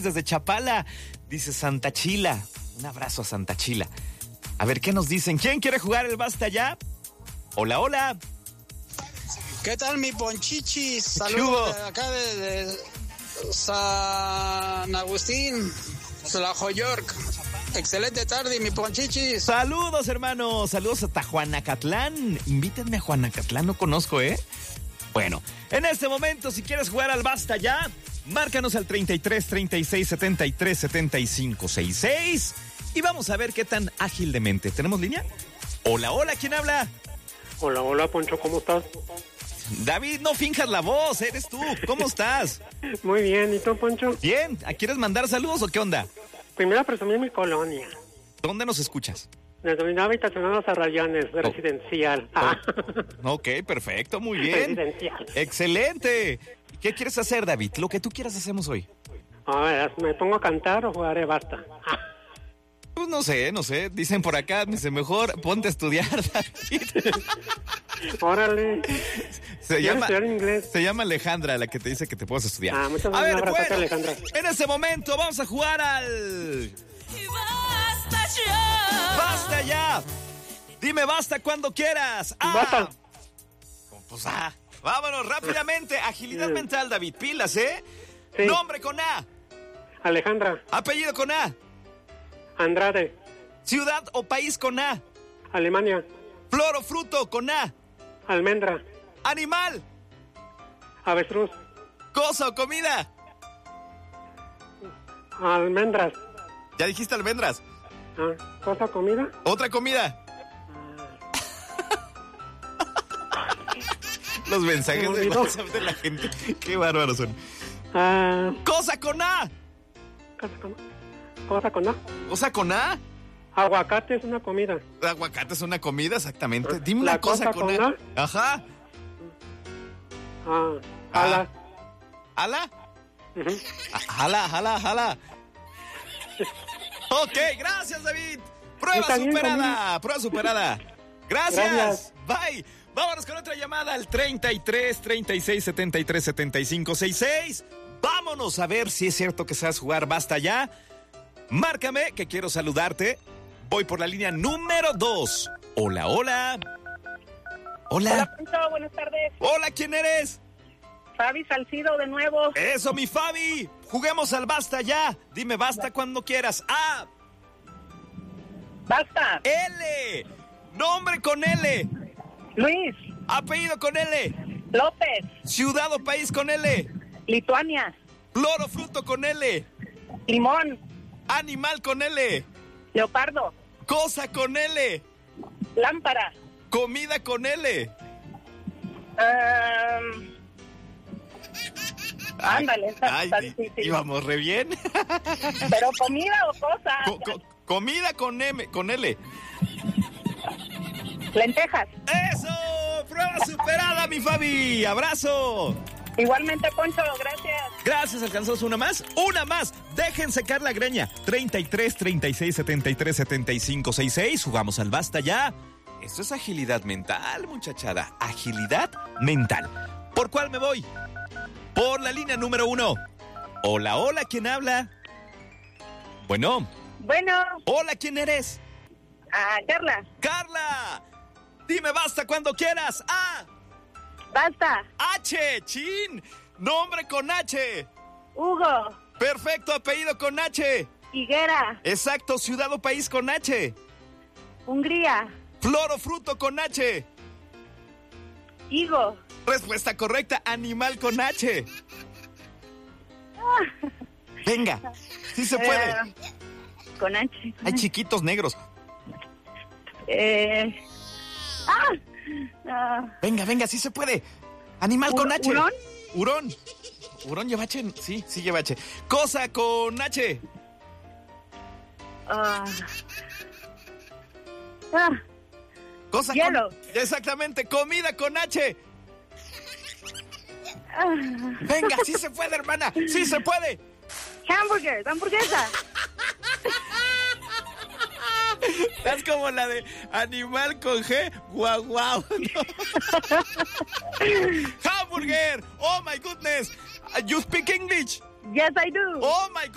desde Chapala. Dice Santa Chila. Un abrazo a Santa Chila. A ver, ¿qué nos dicen? ¿Quién quiere jugar el Basta Ya? Hola, hola. ¿Qué tal, mi Ponchichis? Saludos de acá de San Agustín, Slajo York. Excelente tarde, mi Ponchichis. Saludos, hermanos. Saludos hasta Juanacatlán. Invítenme a Juanacatlán, no conozco, ¿eh? Bueno, en este momento, si quieres jugar al Basta Ya, márcanos al 33 36 73 75 66 y vamos a ver qué tan ágil de mente. ¿Tenemos línea? Hola, hola, ¿quién habla? Hola, hola, Poncho, ¿cómo estás? David, no finjas la voz, eres tú. ¿Cómo estás? Muy bien, ¿y tú, Poncho? Bien, ¿quieres mandar saludos o qué onda? Primero presumir mi colonia. ¿Dónde nos escuchas? Desde Unidad Habitacional Los Arrayanes, residencial. Ok, perfecto, muy bien. Residencial. Excelente. ¿Qué quieres hacer, David? Lo que tú quieras hacemos hoy. A ver, ¿me pongo a cantar o jugaré Basta? Pues no sé. Dicen por acá, dice, mejor ponte a estudiar, David. Órale. Se llama Alejandra, la que te dice que te puedes estudiar. Muchas a ver, gracias, bueno, Alejandra. En este momento vamos a jugar al... ¡Basta ya! Dime basta cuando quieras. Basta. Pues vámonos rápidamente. Agilidad mental, David. Pilas, ¿eh? Sí. Nombre con A. Alejandra. Apellido con A. Andrade. Ciudad o país con A. Alemania. Flor o fruto con A. Almendra. Animal. Avestruz. Cosa o comida. Almendras. Ya dijiste almendras. ¿Cosa, comida? Otra comida. Los mensajes de WhatsApp de la gente. Qué bárbaros son. Cosa con A. Cosa con A. ¿Cosa con A? Aguacate es una comida. Aguacate es una comida, exactamente. Dime una cosa con A. Ajá. Ala. ¿Ala? Jala. Ok, gracias, David. Prueba superada. Gracias. Bye. Vámonos con otra llamada al 33 36 73 75 66. Vámonos a ver si es cierto que sabes jugar Basta Ya. Márcame, que quiero saludarte. Voy por la línea número 2. Hola. Hola, Poncho, buenas tardes. Hola, ¿quién eres? Fabi Salcido de nuevo. Eso, mi Fabi. Juguemos al Basta Ya. Dime basta cuando quieras. A. Basta. L. Nombre con L. Luis. Apellido con L. López. Ciudad o país con L. Lituania. Flor o fruto con L. Limón. Animal con L. Leopardo. Cosa con L. Lámpara. Comida con L. Ándale, está difícil. Íbamos re bien. ¿Pero comida o cosa? Comida con L. Lentejas. ¡Eso! ¡Prueba superada, mi Fabi! ¡Abrazo! Igualmente, Poncho, gracias. Gracias, ¿alcanzamos una más? ¡Una más! Dejen secar la greña. 33 36 73 75 66. Jugamos al Basta Ya. Esto es agilidad mental, muchachada. Agilidad mental. ¿Por cuál me voy? Por la línea número 1. Hola, ¿quién habla? Bueno. Hola, ¿quién eres? Carla. ¡Carla! Dime basta cuando quieras. A. Basta. H. Chin. Nombre con H. Hugo. Perfecto, apellido con H. Higuera. Exacto, ciudad o país con H. Hungría. Flor o fruto con H. Higo. Respuesta correcta, animal con H. Venga, sí se puede. Con H. Hay chiquitos negros. Venga, sí se puede. Animal con H. ¿Hurón? ¿Hurón lleva H? Sí lleva H. Cosa con H. Cosa hielo. Exactamente, comida con H. Venga, sí se puede, hermana. Sí se puede. Hamburguesa. Es como la de animal con G. Guau. No. Hamburger. Oh my goodness. You speak English? Yes, I do. Oh my